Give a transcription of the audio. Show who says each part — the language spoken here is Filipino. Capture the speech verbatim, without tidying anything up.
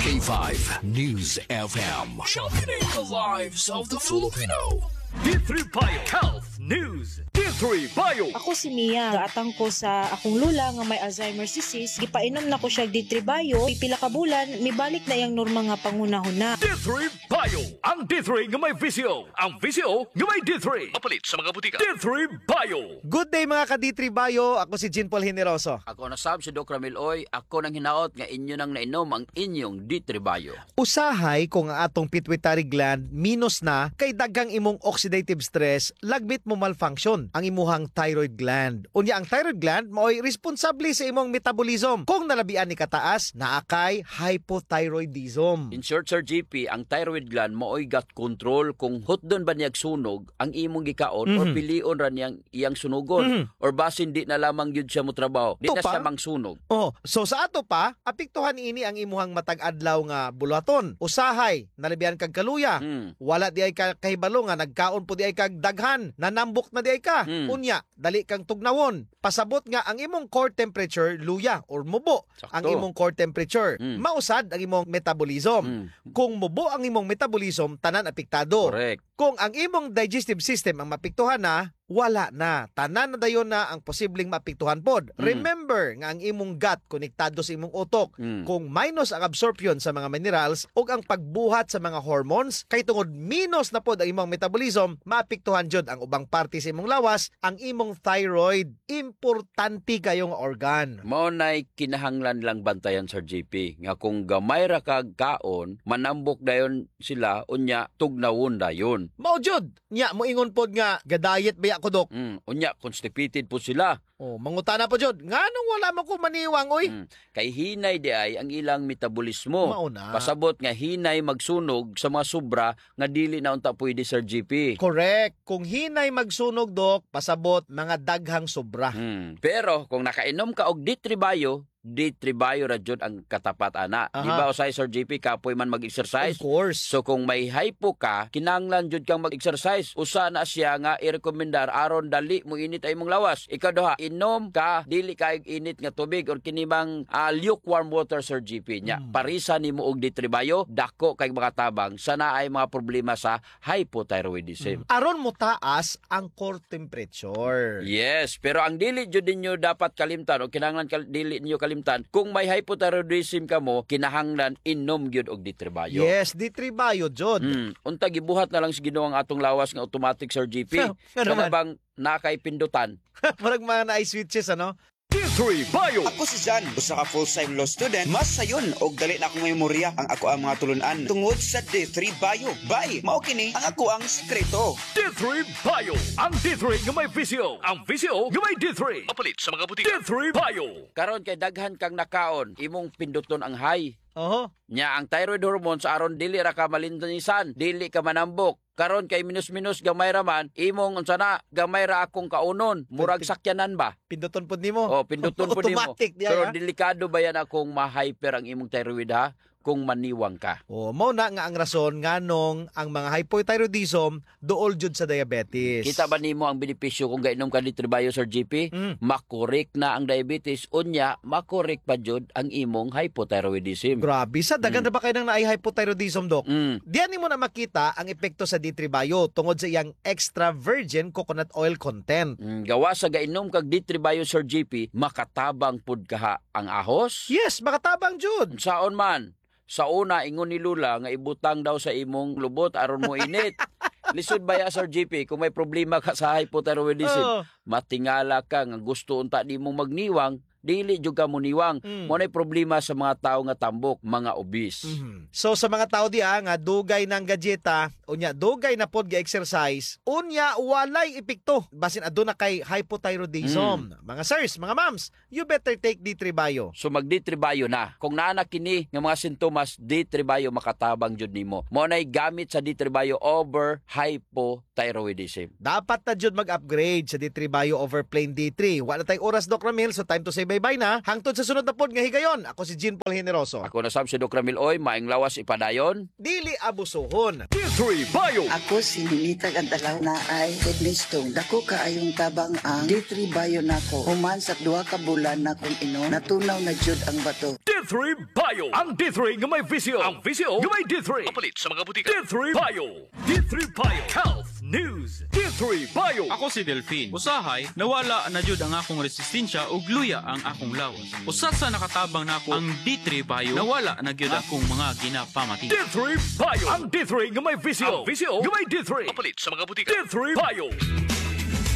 Speaker 1: K five News F M. Championing the lives of the Filipino.
Speaker 2: D three Bio Health News. D three Bio.
Speaker 3: Ako si Mia, gaatang ko sa akong lula nga may Alzheimer's disease. Gipainom na ko siya D three Bio. Pipila ka bulan, mibalik na yang norma nga pangunahon na.
Speaker 2: D three Bio. Ang D three nga may visio. Ang visio nga may D three.
Speaker 1: Mapalit sa mga butika.
Speaker 2: D three Bio.
Speaker 4: Good day mga ka-D three Bio. Ako si Jean Paul Generoso.
Speaker 5: Ako na sab si Doc Ramil Oy. Ako nang hinaot nga inyo nang nainom ang inyong D three Bio.
Speaker 4: Usahay kung ang atong pituitary gland minus na kay daghang imong oxidative stress, lagbit mo malfunction ang imuhang thyroid gland. Unya ang thyroid gland mao'y responsable sa imong metabolism. Kung nalabian ni kataas, naakay hypothyroidism.
Speaker 5: In short, Sir G P, ang thyroid gland mao'y gut control kung hotdon ba niyag sunog ang imong gikaon
Speaker 4: Mhm.
Speaker 5: or pilion ra niyang iyang sunugon
Speaker 4: Mhm.
Speaker 5: or basin di na lamang yun siya mo trabaho. Di
Speaker 4: To
Speaker 5: na
Speaker 4: pa?
Speaker 5: siya mangsunog.
Speaker 4: Oh, so sa ato pa, apektuhan ini ang imuhang matag adlaw nga bulaton. Usahay, nalabian kag kaluya.
Speaker 5: Hmm.
Speaker 4: Wala di ay ka kahibalo nga nagkaon po di ay kag daghan, nanambok na di ay ka.
Speaker 5: Hmm.
Speaker 4: Unya, dali kang tugnawon. Pasabot nga ang imong core temperature luya or mubo.
Speaker 5: Sakto.
Speaker 4: Ang imong core temperature.
Speaker 5: Hmm.
Speaker 4: Mausad ang imong metabolism.
Speaker 5: Hmm.
Speaker 4: Kung mubo ang imong metabolism, tanan apektado.
Speaker 5: Correct.
Speaker 4: Kung ang imong digestive system ang mapiktuhan na, wala na. Tanan na dayon na ang posibleng mapiktuhan pod.
Speaker 5: Mm.
Speaker 4: Remember nga ang imong gut konektado sa imong utok.
Speaker 5: Mm.
Speaker 4: Kung minus ang absorption sa mga minerals ug ang pagbuhat sa mga hormones, kay tungod minus na pod ang imong metabolism, maapektuhan jud ang ubang parte sa imong lawas, ang imong thyroid. Importante kayong organ.
Speaker 5: Mao nay kinahanglan lang bantayan, Sir G P, nga kung gamay ra kag kaon, manambok dayon sila unya tugnawon dayon.
Speaker 4: Mao jud. Nya moingon pod nga gadayet ba ako dok?
Speaker 5: Mm, unya constipated po sila.
Speaker 4: Oh, mangutana po jud. Nganong wala man ko maniwang oy?
Speaker 5: Mm. Kay hinay di ay ang ilang metabolismo.
Speaker 4: Mauna.
Speaker 5: Pasabot nga hinay magsunog sa mga sobra nga dili na unta pwede, Sir G P.
Speaker 4: Correct. Kung hinay magsunog dok, pasabot mga daghang sobra.
Speaker 5: Mm. Pero kung nakainom ka og D three Bio, D three Bio ra jud ang katapat ana.
Speaker 4: Aha.
Speaker 5: Di ba usay, Sir G P, kapoy man
Speaker 4: Of
Speaker 5: mag-exercise?
Speaker 4: course.
Speaker 5: So kung may hypo ka, kinanglan jud kang mag-exercise. Usa na siya nga i-rekomendar aron dali mo init ay mong lawas. Ikaduha, inom ka dili kay init nga tubig or kinibang uh, lukewarm water, Sir G P nya.
Speaker 4: Mm.
Speaker 5: Parisa nimo og D three Bio, dako kay mga tabang sana ay mga problema sa hypothyroidism.
Speaker 4: Aron mo taas ang core temperature.
Speaker 5: Yes, pero ang dili jud ninyo dapat kalimtan o kinahanglan kal- dili ninyo kalimtan kung may hypothyroidism ka mo, kinahanglan inom gyud og D three Bio.
Speaker 4: Yes, D three Bio jud.
Speaker 5: Mm, unta gibuhat na lang sa Ginoo ang atong lawas nga automatic, Sir G P.
Speaker 4: Nga
Speaker 5: Kana
Speaker 4: naman.
Speaker 5: bang nakay pindutan?
Speaker 4: Marag mga na-switches ano?
Speaker 2: D three Bio.
Speaker 6: Ako si Jan, usa ka full-time law student. Mas sayon og dali na akong memorya ang ako ang mga tulunan tungod sa D three Bio. Bye, mao kini ang ako ang sekreto.
Speaker 2: D three Bio. Ang D three nga may visio. Ang visio nga may D three.
Speaker 1: Mapalit sa mga butika.
Speaker 2: D three Bio.
Speaker 5: Karon kay daghan kang nakaon, imong pinduton ang high.
Speaker 4: Oho.
Speaker 5: Nya ang thyroid hormones aron dili ra ka malintanisan, dili ka manambok. Karon kay minus-minus gamay ra man, imong unsa na gamay ra akong kaunon, murag sakyanan ba?
Speaker 4: Pinduton pod nimo.
Speaker 5: O pinduton po nimo.
Speaker 4: Automatic diya.
Speaker 5: Pero
Speaker 4: ha?
Speaker 5: delikado ba yan akong ma-hyper ang imong thyroid ha? Kung maniwang ka.
Speaker 4: Oh, mao na nga ang rason nganong ang mga hypothyroidism duol jud sa diabetes.
Speaker 5: Kita ba nimo ang benepisyo kung gainom ka D three Bio, Sir G P?
Speaker 4: Mm.
Speaker 5: Makorek na ang diabetes, unya makorek pa jud ang imong hypothyroidism.
Speaker 4: Grabe, sa dagan
Speaker 5: Mm.
Speaker 4: na ba kayo nang naay hypothyroidism dok?
Speaker 5: Mm.
Speaker 4: Diyan mo na makita ang epekto sa D three Bio tungod sa iyang extra virgin coconut oil content.
Speaker 5: Mm, gawa sa gainom kag D three Bio, Sir G P, makatabang pud kaha ang ahos.
Speaker 4: Yes, makatabang jud.
Speaker 5: Saon man, sa una ingon ni Lula nga ibutang daw sa imong lubot aron mo init. Lisod ba ya, Sir G P, kung may problema ka sa hypothyroidism,
Speaker 4: Oh.
Speaker 5: matingala ka nga gusto unta di mo magniwang, dili jud ka mo niwang.
Speaker 4: Mm.
Speaker 5: Mo nay problema sa mga tao nga tambok, mga obese.
Speaker 4: Mhm. So sa mga tao diha nga dugay ng gadgeta, unya dugay na pod ga-exercise, unya walay epekto basin aduna kay hypothyroidism. Mga sirs, mga moms, you better take D three Bio.
Speaker 5: So mag D three Bio na. Kung naa kini nga mga sintomas, D three Bio makatabang jud nimo. Mo nay gamit sa D three Bio over hypothyroidism.
Speaker 4: Dapat na jud mag-upgrade sa D three Bio over plain D three. Wala tayong oras, Doc Ramil, so time to save Baybay na. Hangtod sa sunod na pod nga higayon. Ako si Jean Paul Generoso.
Speaker 5: Ako na sab si Doc Ramil Oy, maing lawas ipadayon.
Speaker 4: Dili abusohon.
Speaker 2: D three Bio.
Speaker 7: Ako si Ninita Gandalaw na ay kidney stone. Dako kaayong tabang ang D three Bio nako. Human sa duha ka bulan na kung ino, natunaw na jud ang bato.
Speaker 2: D three Bio. Ang D three nga may visyo. Ang visyo nga may D three. Kapalit sa mga butika. D three Bio. D three Bio. Health News. D three Bio.
Speaker 8: Ako si Delphine. Usahay, nawala na jud ang akong resistensya ug luya ang akong lawas. Usa sa nakatabang nako ang D three Bio, nawala na gyud akong mga ginapamati.
Speaker 2: D three Bio. Ang D three nga may visyo. Ang visyo nga may D three. Kapalit sa mga butika. D three Bio.